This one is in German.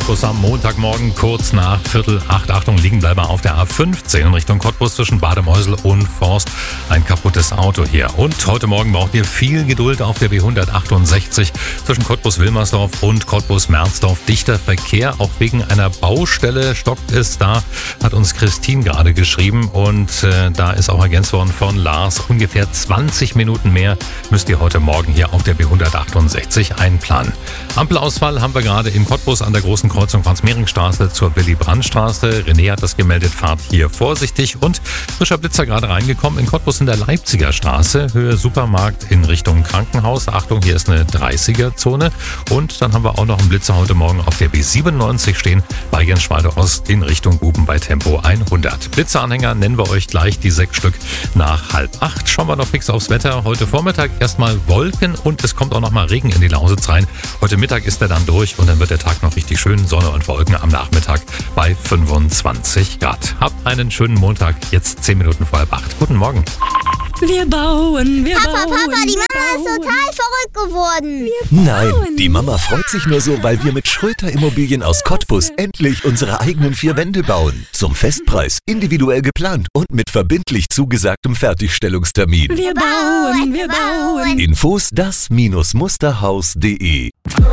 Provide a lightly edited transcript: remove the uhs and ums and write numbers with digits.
Cottbus am Montagmorgen kurz nach 7:45. Achtung, Liegenbleiber auf der A15 in Richtung Cottbus zwischen Bademeusel und Forst. Ein kaputtes Auto hier. Und heute Morgen braucht ihr viel Geduld auf der B168 zwischen Cottbus-Wilmersdorf und Cottbus-Merzdorf. Dichter Verkehr, auch wegen einer Baustelle stockt es da, hat uns Christine gerade geschrieben. Und da ist auch ergänzt worden von Lars. Ungefähr 20 Minuten mehr müsst ihr heute Morgen hier auf der B168 einplanen. Ampelausfall haben wir gerade in Cottbus an der großen Kreuzung Franz-Mehring-Straße zur Willy-Brandt-Straße. René hat das gemeldet, fahrt hier vorsichtig. Und frischer Blitzer gerade reingekommen in Cottbus in der Leipziger Straße, Höhe Supermarkt in Richtung Krankenhaus. Achtung, hier ist eine 30er-Zone. Und dann haben wir auch noch einen Blitzer heute Morgen auf der B97 stehen, bei Jenschwalde Ost in Richtung Guben bei Tempo 100. Blitzeranhänger nennen wir euch gleich, die 6 Stück nach 7:30. Schauen wir noch fix aufs Wetter. Heute Vormittag erstmal Wolken und es kommt auch noch mal Regen in die Lausitz rein. Heute Mittag ist er dann durch und dann wird der Tag noch richtig schön. Sonne und Wolken am Nachmittag bei 25 Grad. Habt einen schönen Montag, jetzt 10 Minuten vor 7:30. Guten Morgen. Wir bauen. Papa, die Mama ist total verrückt geworden. Nein, die Mama freut sich nur so, weil wir mit Schröter Immobilien aus Cottbus endlich unsere eigenen 4 Wände bauen. Zum Festpreis, individuell geplant und mit verbindlich zugesagtem Fertigstellungstermin. Wir bauen. Infos das-musterhaus.de